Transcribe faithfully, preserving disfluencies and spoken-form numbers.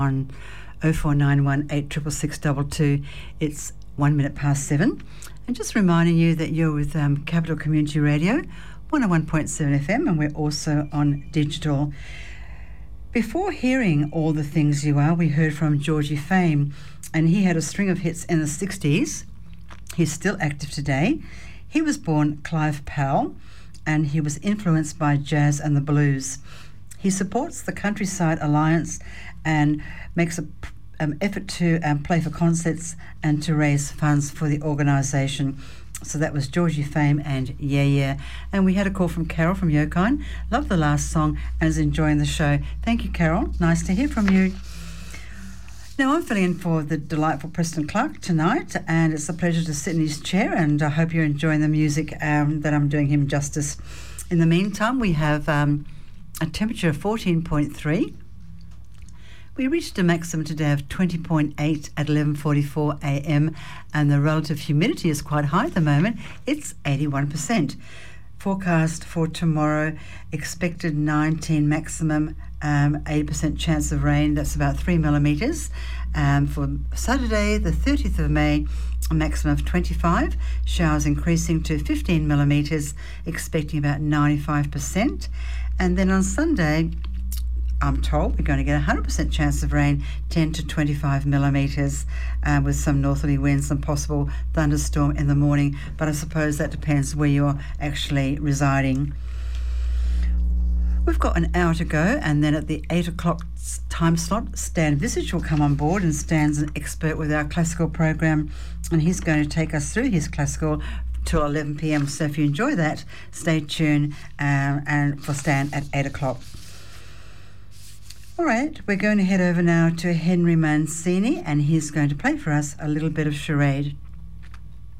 on oh four nine one eight six six six two two. It's one minute past seven. And just reminding you that you're with um, Capital Community Radio, one oh one point seven F M, and we're also on digital. Before hearing All the Things You Are, we heard from Georgie Fame, and he had a string of hits in the sixties. He's still active today. He was born Clive Powell, and he was influenced by jazz and the blues. He supports the Countryside Alliance and makes an um, effort to um, play for concerts and to raise funds for the organisation. So that was Georgie Fame and Yeah Yeah. And we had a call from Carol from Yokine. Loved the last song and is enjoying the show. Thank you, Carol. Nice to hear from you. Now, I'm filling in for the delightful Preston Clark tonight, and it's a pleasure to sit in his chair, and I hope you're enjoying the music um, that I'm doing him justice. In the meantime, we have um, a temperature of fourteen point three. We reached a maximum today of twenty point eight at eleven forty-four a m, and the relative humidity is quite high at the moment. It's eighty-one percent. Forecast for tomorrow, expected nineteen maximum, um, eighty percent chance of rain. That's about three millimetres. Um, for Saturday, the thirtieth of May, a maximum of twenty-five. Showers increasing to fifteen millimetres, expecting about ninety-five percent. And then on Sunday, I'm told we're going to get a one hundred percent chance of rain, ten to twenty-five millimetres, uh, with some northerly winds and possible thunderstorm in the morning. But I suppose that depends where you're actually residing. We've got an hour to go, and then at the eight o'clock time slot, Stan Visage will come on board, and Stan's an expert with our classical program, and he's going to take us through his classical till eleven p m. So if you enjoy that, stay tuned um, and for Stan at eight o'clock. All right, we're going to head over now to Henry Mancini, and he's going to play for us a little bit of charade.